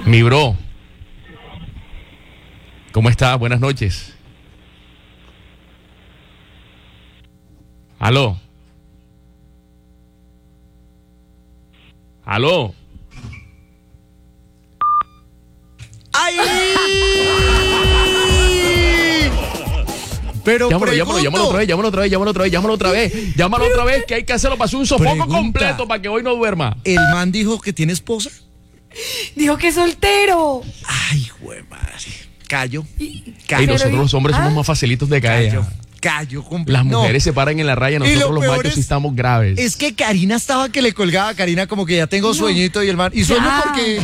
Mi bro, ¿cómo estás? Buenas noches. Aló. Aló. ¡Ay! Pero Llámalo otra vez, que hay que hacerlo para hacer un sofoco completo para que hoy no duerma. ¿El man dijo que tiene esposa? Dijo que es soltero. Ay, güey, madre. Callo. Y nosotros los hombres somos más facilitos de caer. Callo completo. Las mujeres se paran en la raya, nosotros los machos sí estamos graves. Es que Karina estaba que le colgaba. Karina como que ya tengo sueñito y el man. Y sueño porque...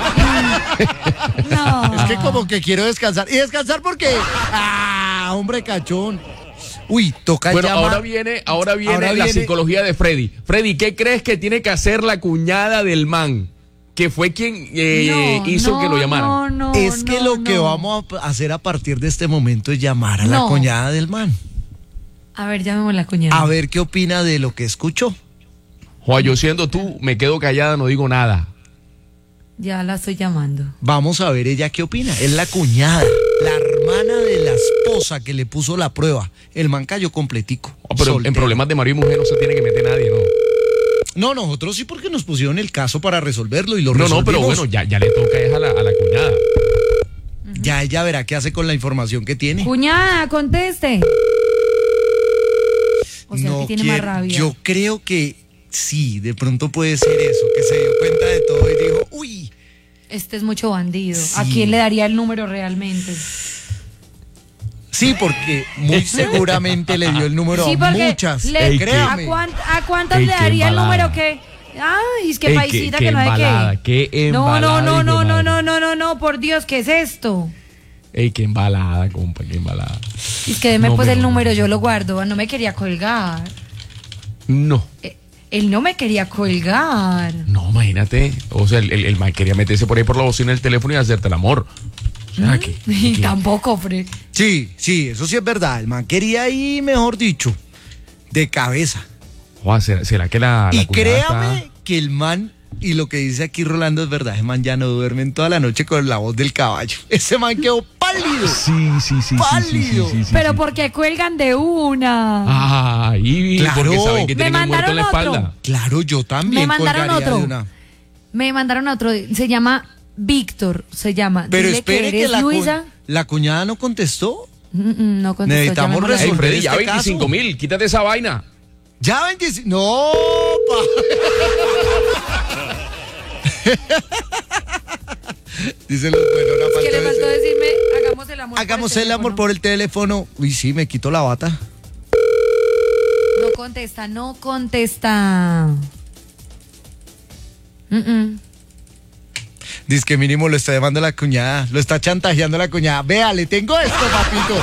No. Es que como que quiero descansar. ¿Y descansar por qué? ¡Ah, hombre cachón! Uy, toca bueno, llamar. ahora viene la psicología de Freddy. Freddy, ¿qué crees que tiene que hacer la cuñada del man? Que fue quien hizo que lo llamaran. Es que lo que vamos a hacer a partir de este momento es llamar a la cuñada del man. A ver, llamemos a la cuñada. A ver qué opina de lo que escuchó. Juan, yo siendo tú, me quedo callada, no digo nada. Ya la estoy llamando. Vamos a ver ella qué opina. Es la cuñada, la hermana de la esposa que le puso la prueba. El man cayó completico. Pero soltero. En problemas de marido y mujer no se tiene que meter nadie, ¿no? No, nosotros sí porque nos pusieron el caso para resolverlo y lo resolvimos. No, pero bueno, ya le toca a la cuñada. Ya ella verá qué hace con la información que tiene. Cuñada, conteste. O sea, que tiene más rabia. Yo creo que sí, de pronto puede ser eso, que se dio cuenta de todo y dijo, uy. Este es mucho bandido. Sí. ¿A quién le daría el número realmente? Sí, porque muy seguramente le dio el número sí, a muchas. Créame. ¿A cuántas le daría el número que? Ay, es que paisita que no hay que. Qué No, embalada. por Dios, ¿qué es esto? Ey, qué embalada, compa, qué embalada. Es que deme pues el número, yo lo guardo. No me quería colgar. No. Él no me quería colgar. No, imagínate. O sea, el man quería meterse por ahí por la bocina del teléfono y hacerte el amor. O sea, que tampoco, Fred. Sí, eso sí es verdad. El man quería ir, mejor dicho, de cabeza. Juan, ¿será que la y créame está... que el man, y lo que dice aquí Rolando es verdad, ese man ya no duerme en toda la noche con la voz del caballo. Ese man quedó pálido. Sí. Pálido. Sí, pero ¿por qué cuelgan de una? Claro. Porque saben que tienen el muerto en la espalda. Claro, yo también. Me mandaron colgaría otro. de una. Me mandaron otro. Se llama Víctor. Se llama. Pero dile espere que eres Luisa. la cuñada no contestó. No contestó. Necesitamos resolver. Ey, Freddy, ya este 25,000, quítate esa vaina. Ya 25. No, Dicen los buenos, es que le faltó decirme, hagamos el amor. Hagamos el amor por el teléfono. Uy, sí, me quito la bata. No contesta. Dice que mínimo lo está llamando la cuñada. Lo está chantajeando la cuñada. Vea, le tengo esto, papito.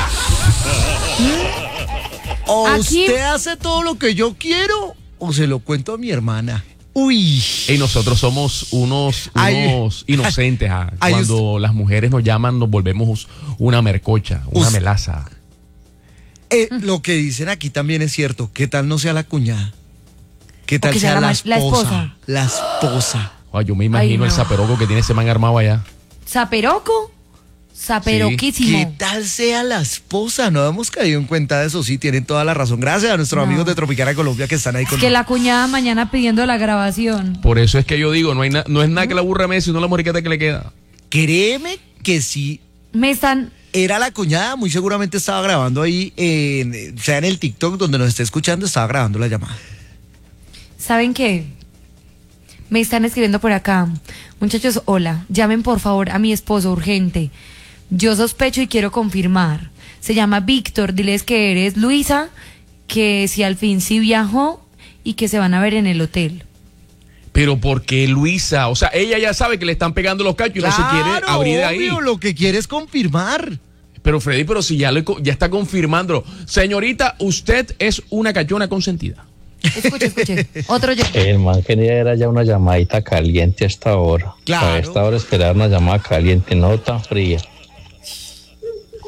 O Aquí... usted hace todo lo que yo quiero, o se lo cuento a mi hermana. Uy. Y nosotros somos unos inocentes. Cuando las mujeres nos llaman, nos volvemos una mercocha, una melaza. Lo que dicen aquí también es cierto. ¿Qué tal no sea la cuñada? ¿Qué tal sea la esposa? La esposa. Yo me imagino el zaperoco que tiene ese man armado allá. ¿Zaperoco? Zaperoquísimo. ¿Qué tal sea la esposa? No hemos caído en cuenta de eso. Sí, tienen toda la razón. Gracias a nuestros amigos de Tropicana Colombia que están ahí con nosotros. Que la cuñada mañana pidiendo la grabación. Por eso es que yo digo, no es nada que la burra me, sino la moriqueta que le queda. Créeme que sí. Era la cuñada, muy seguramente estaba grabando ahí, sea en el TikTok donde nos esté escuchando, estaba grabando la llamada. ¿Saben qué? Me están escribiendo por acá. Muchachos, hola, llamen por favor a mi esposo urgente. Yo sospecho y quiero confirmar. Se llama Víctor, diles que eres Luisa, que si al fin sí viajó y que se van a ver en el hotel. Pero ¿por qué Luisa? O sea, ella ya sabe que le están pegando los cachos y no se quiere abrir de ahí. Lo que quiere es confirmar. Pero Freddy, si ya está confirmándolo. Señorita, usted es una cachona consentida. Escuche. Otro yo. El man quería era ya una llamadita caliente a esta hora. Claro. A esta hora esperar una llamada caliente, no tan fría.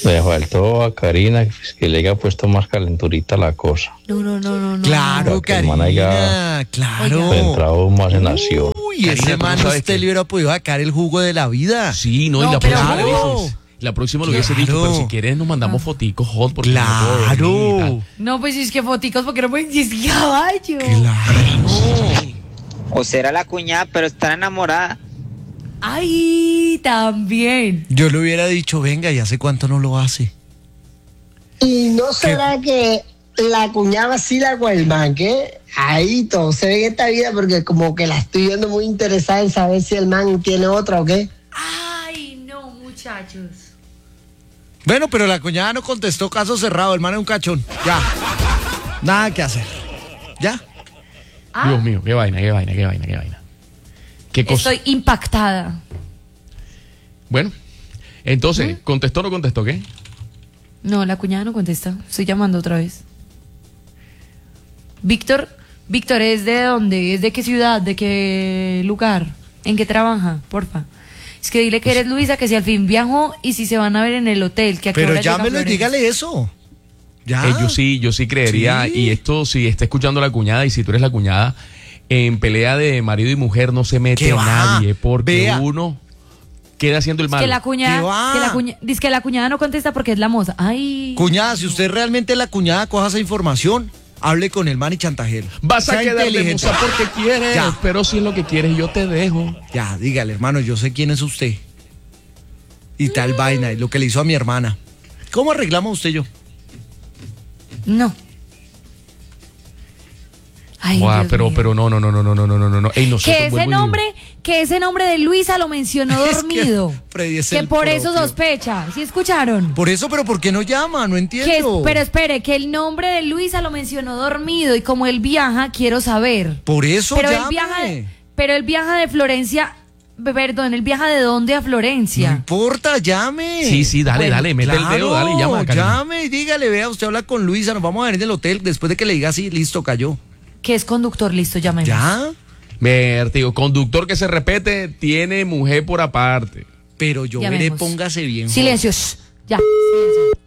Le faltó a Karina que le haya puesto más calenturita la cosa. No. Claro, Karina, claro. Entrado más en acción. Uy, Karina, ese ¿tú man sabes usted qué? le hubiera podido sacar el jugo de la vida. Sí, no, y No, la pero próxima le claro. dices. La próxima lo hubiese dicho, pero si quieres nos mandamos foticos hot porque no puedo dormir y Claro. tal. No, pues es que foticos, porque no pueden decir caballo. Claro. O será la cuñada, pero está enamorada. Ay, también. Yo le hubiera dicho, venga, ¿y hace cuánto no lo hace? ¿Y no será que la cuñada vacila con el man? Que ahí todo se ve en esta vida porque como que la estoy viendo muy interesada en saber si el man tiene otra o qué. Ay, no, muchachos. Bueno, pero la cuñada no contestó, caso cerrado, el man es un cachón. Ya. Nada que hacer. ¿Ya? Dios mío, qué vaina. Qué cosa. Estoy impactada. Bueno, entonces, ¿contestó o no contestó qué? No, la cuñada no contesta. Estoy llamando otra vez. Víctor, ¿es de dónde? ¿Es de qué ciudad? ¿De qué lugar? ¿En qué trabaja? Porfa. Es que dile que eres Luisa, que si al fin viajó y si se van a ver en el hotel. Que a qué Pero hora llega llámelo y Florencia. dígale eso. Ya. Yo sí creería, Sí. y esto si está escuchando la cuñada y si tú eres la cuñada, en pelea de marido y mujer no se mete ¿Qué va? nadie porque Vea. uno queda haciendo el Es malo. que la cuñada, ¿Qué va? dice que la cuñada no contesta porque es la moza. Ay. Cuñada, si usted realmente es la cuñada, coja esa información, hable con el man y chantajero. Vas a Sea quedar de inteligente. moza porque quieres, Ya. pero si es lo que quieres yo te dejo. Ya, dígale, hermano, yo sé quién es usted. Y tal vaina, y lo que le hizo a mi hermana. ¿Cómo arreglamos usted y yo? No. Ay, Guau, Dios pero mío. no. Ey, nosotros Que ese nombre de Luisa lo mencionó Es que dormido. Freddy es Que el por eso propio. sospecha. ¿Sí escucharon? Por eso, pero ¿por qué no llama? No entiendo. Pero espere, que el nombre de Luisa lo mencionó dormido y como él viaja, quiero saber. Por eso Pero llame. él viaja de Florencia, perdón, él viaja de dónde a No Florencia. importa, llame. Sí, dale, mete el dedo, dale y llama. Karina. Llame y dígale, vea, usted habla con Luisa, nos vamos a ver en el hotel después de que le diga así, listo, cayó. Que es conductor, listo, llamemos. ¿Ya? Digo, conductor que se repete tiene mujer por aparte. Pero yo veré, Llamemos. póngase bien. Silencio, shh, ya, silencio.